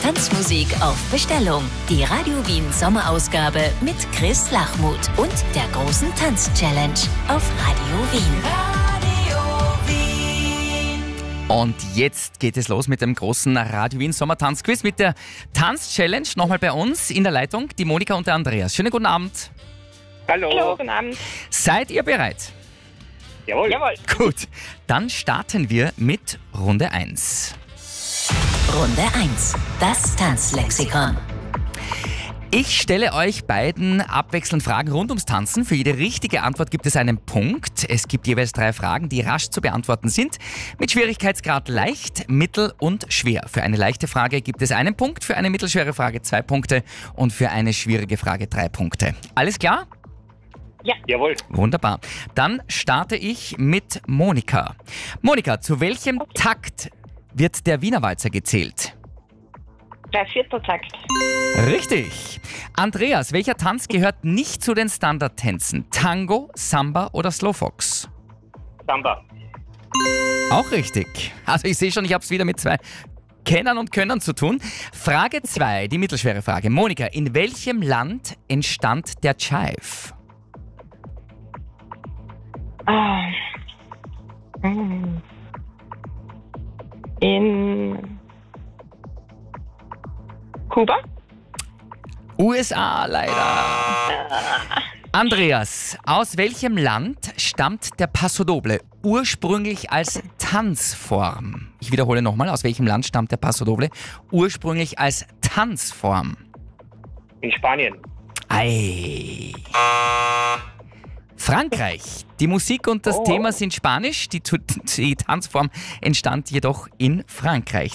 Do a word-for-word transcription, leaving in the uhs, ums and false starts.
Tanzmusik auf Bestellung. Die Radio Wien Sommerausgabe mit Chris Lachmuth und der großen Tanz-Challenge auf Radio Wien. Radio Wien. Und jetzt geht es los mit dem großen Radio Wien Sommertanzquiz mit der Tanz-Challenge. Nochmal bei uns in der Leitung die Monika und der Andreas. Schönen guten Abend. Hallo. Hallo, guten Abend. Seid ihr bereit? Jawohl. Jawohl. Gut, dann starten wir mit Runde eins. Runde eins. Das Tanzlexikon. Ich stelle euch beiden abwechselnd Fragen rund ums Tanzen. Für jede richtige Antwort gibt es einen Punkt. Es gibt jeweils drei Fragen, die rasch zu beantworten sind. Mit Schwierigkeitsgrad leicht, mittel und schwer. Für eine leichte Frage gibt es einen Punkt, für eine mittelschwere Frage zwei Punkte und für eine schwierige Frage drei Punkte. Alles klar? Ja. Jawohl. Wunderbar. Dann starte ich mit Monika. Monika, zu welchem Okay. Takt wird der Wiener Walzer gezählt? Dreivierteltakt. Richtig. Andreas, welcher Tanz gehört nicht zu den Standardtänzen? Tango, Samba oder Slowfox? Samba. Auch richtig. Also ich sehe schon, ich habe es wieder mit zwei Kennern und Könnern zu tun. Frage zwei, die mittelschwere Frage. Monika, in welchem Land entstand der Jive? Ah. Hm. In Kuba? U S A, leider. Andreas, aus welchem Land stammt der Paso Doble ursprünglich als Tanzform? Ich wiederhole nochmal, aus welchem Land stammt der Paso Doble ursprünglich als Tanzform? In Spanien. Ei. Frankreich. Die Musik und das Oh. Thema sind Spanisch, die, die Tanzform entstand jedoch in Frankreich.